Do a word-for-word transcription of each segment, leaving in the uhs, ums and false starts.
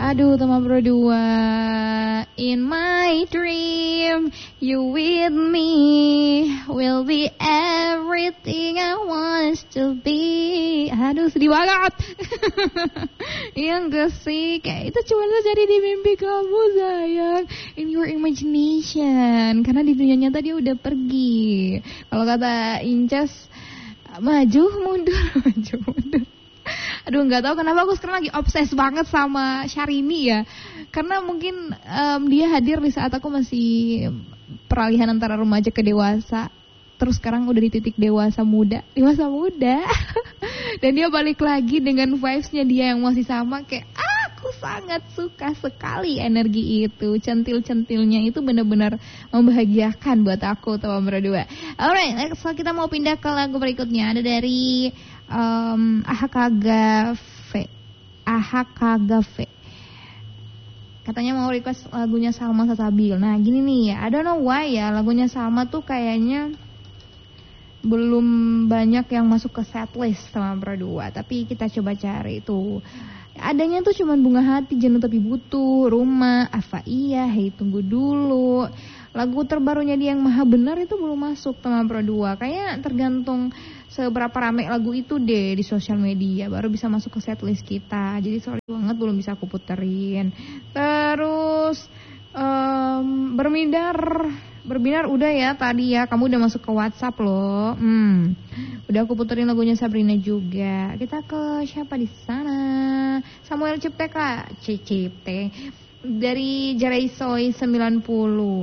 Aduh, teman berdua. In my dream, you with me will be everything I want to be. Aduh, sedih banget. Iya enggak sih? Kayak itu cuma terjadi di mimpi kamu, sayang. In your imagination. Karena di dunia nyata dia udah pergi. Kalau kata Incas, maju mundur, maju mundur. Aduh, nggak tahu kenapa aku sekarang lagi obses banget sama Syahrini ya. Karena mungkin um, dia hadir di saat aku masih peralihan antara remaja ke dewasa. Terus sekarang udah di titik dewasa muda, dewasa muda. Dan dia balik lagi dengan vibes-nya dia yang masih sama. Kayak aku sangat suka sekali energi itu. Centil-centilnya itu benar-benar membahagiakan buat aku, teman berdua. Alright, so kita mau pindah ke lagu berikutnya. Ada dari um, Ahakagafe. Ahakagafe. Katanya mau request lagunya Salma Sasabil. Nah gini nih ya, I don't know why ya, lagunya Salma tuh kayaknya belum banyak yang masuk ke setlist sama berdua. Tapi kita coba cari tuh. Adanya tuh cuman Bunga Hati, Jenuh Tapi Butuh, Rumah, Apa Iya, Hei Tunggu Dulu. Lagu terbarunya dia yang Maha Benar itu belum masuk teman berdua. Kayaknya tergantung seberapa rame lagu itu deh di sosial media baru bisa masuk ke setlist kita. Jadi sorry banget belum bisa aku puterin. Terus um, Berbinar Berbinar udah ya tadi ya. Kamu udah masuk ke WhatsApp loh. Hmm. Udah aku puterin lagunya Sabrina juga. Kita ke siapa di sana? Samuel Cipte Kak. Cipte dari Jaraisoy sembilan puluh.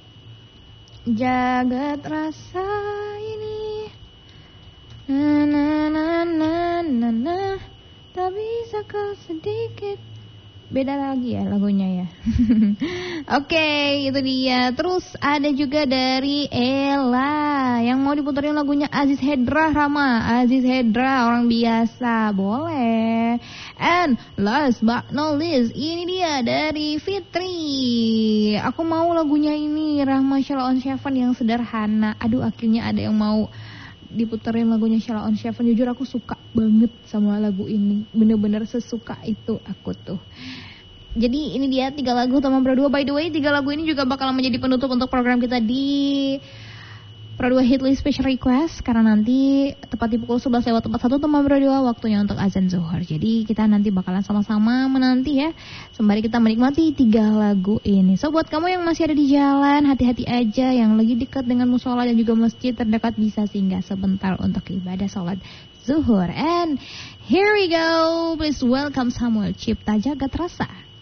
Jagat rasa ini. Na na na na na na. Tak bisa kau sedikit. Beda lagi ya lagunya ya. Oke, okay, itu dia. Terus ada juga dari Ella yang mau diputerin lagunya Aziz Hedra, Rama. Aziz Hedra orang biasa, boleh. And last but not least, ini dia dari Fitri. Aku mau lagunya ini, Rahma Sheila on Seven yang sederhana. Aduh, akhirnya ada yang mau diputerin lagunya Sheila on Seven. Jujur aku suka banget sama lagu ini. Bener-bener sesuka itu aku tuh. Jadi ini dia tiga lagu teman berdua. By the way, tiga lagu ini juga bakalan menjadi penutup untuk program kita di Pro dua Hitlist Special Request. Karena nanti tepat di pukul sebelas lewat empat puluh satu teman berdua waktunya untuk azan zuhur. Jadi kita nanti bakalan sama-sama menanti ya, sembari kita menikmati tiga lagu ini. So buat kamu yang masih ada di jalan, hati-hati aja. Yang lagi dekat dengan musola dan juga masjid terdekat bisa singgah sebentar untuk ibadah sholat zuhur. And here we go. Please welcome Samuel Cipta Jagat Rasa.